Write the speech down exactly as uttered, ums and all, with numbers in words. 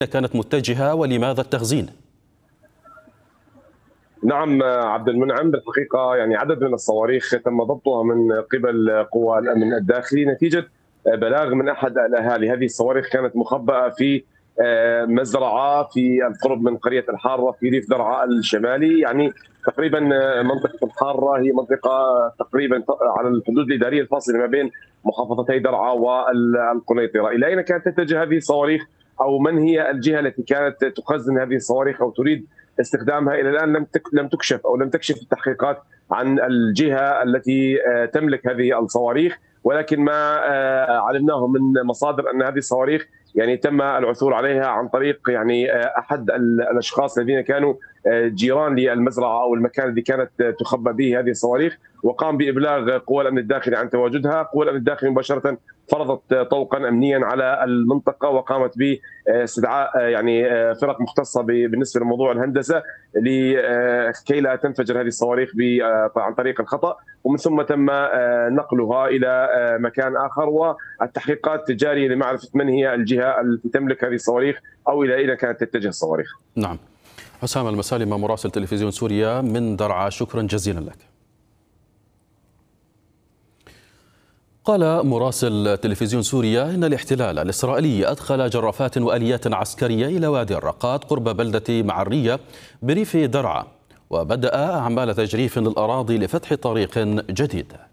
كانت متجهة ولماذا التخزين؟ نعم عبد المنعم، بالحقيقة يعني عدد من الصواريخ تم ضبطها من قبل قوى الأمن الداخلي نتيجة بلاغ من أحد الأهالي. هذه الصواريخ كانت مخبأة في مزرعة في القرب من قرية الحارة في ريف درعا الشمالي. يعني تقريبا منطقة الحارة هي منطقة تقريبا على الحدود الإدارية الفاصلة ما بين محافظتي درعا والقنيطرة. إلى أين كانت تتجه هذه الصواريخ أو من هي الجهة التي كانت تخزن هذه الصواريخ أو تريد استخدامها؟ الى الان لم لم تكشف او لم تكشف التحقيقات عن الجهه التي تملك هذه الصواريخ، ولكن ما علمناه من مصادر ان هذه الصواريخ يعني تم العثور عليها عن طريق يعني احد الاشخاص الذين كانوا جيران للمزرعه او المكان الذي كانت تخبى به هذه الصواريخ، وقام بابلاغ قوى الامن الداخلي عن تواجدها. قوى الامن الداخلي مباشره فرضت طوقا امنيا على المنطقه وقامت باستدعاء يعني فرق مختصه بالنسبه لموضوع الهندسه لكي لا تنفجر هذه الصواريخ عن طريق الخطا، ومن ثم تم نقلها الى مكان اخر، والتحقيقات جاريه لمعرفه من هي الجهه التي تملك هذه الصواريخ او الى اين كانت تتجه الصواريخ. نعم. حسام المسالمة مراسل تلفزيون سوريا من درعا، شكرا جزيلا لك. قال مراسل تلفزيون سوريا إن الاحتلال الإسرائيلي أدخل جرافات وآليات عسكرية إلى وادي الرقاد قرب بلدة معرية بريف درعا، وبدأ أعمال تجريف للأراضي لفتح طريق جديد.